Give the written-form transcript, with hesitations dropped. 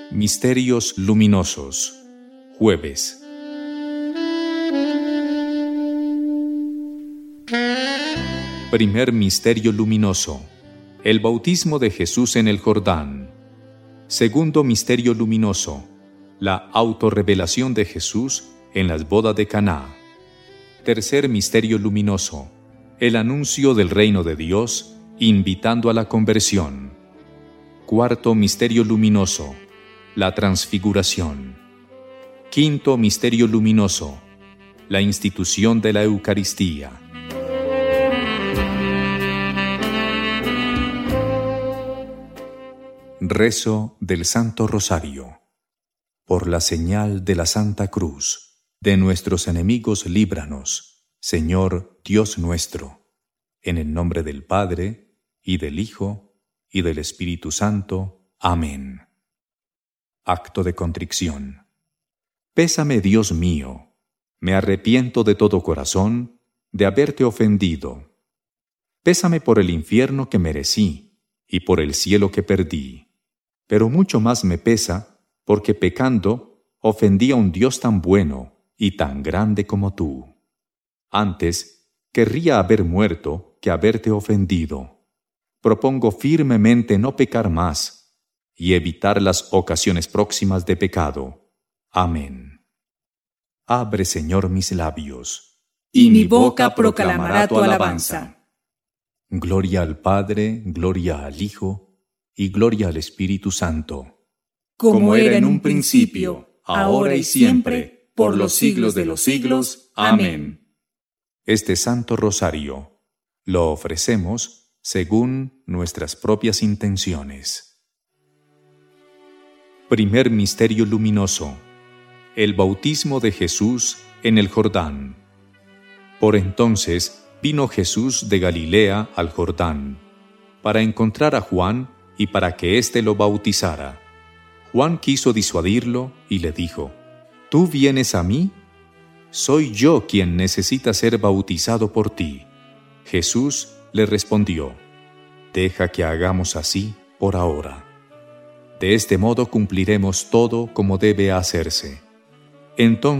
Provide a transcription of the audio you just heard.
Misterios luminosos. Jueves. Primer misterio luminoso: el bautismo de Jesús en el Jordán. Segundo misterio luminoso: la autorrevelación de Jesús en las bodas de Caná. Tercer misterio luminoso: el anuncio del reino de Dios, invitando a la conversión. Cuarto misterio luminoso: la transfiguración. Quinto misterio luminoso: la institución de la Eucaristía. Rezo del Santo Rosario. Por la señal de la Santa Cruz, de nuestros enemigos líbranos, Señor Dios nuestro. En el nombre del Padre, y del Hijo, y del Espíritu Santo. Amén. Acto de contrición. Pésame, Dios mío, me arrepiento de todo corazón de haberte ofendido. Pésame por el infierno que merecí y por el cielo que perdí. Pero mucho más me pesa porque pecando ofendí a un Dios tan bueno y tan grande como tú. Antes querría haber muerto que haberte ofendido. Propongo firmemente no pecar más y evitar las ocasiones próximas de pecado. Amén. Abre, Señor, mis labios, y mi boca proclamará tu alabanza. Gloria al Padre, gloria al Hijo, y gloria al Espíritu Santo. Como era en un principio, ahora y siempre, por los siglos de los siglos. Amén. Este Santo Rosario lo ofrecemos según nuestras propias intenciones. Primer misterio luminoso: el bautismo de Jesús en el Jordán. Por entonces vino Jesús de Galilea al Jordán, para encontrar a Juan y para que éste lo bautizara. Juan quiso disuadirlo y le dijo: ¿Tú vienes a mí? Soy yo quien necesita ser bautizado por ti. Jesús le respondió: Deja que hagamos así por ahora. De este modo cumpliremos todo como debe hacerse. Entonces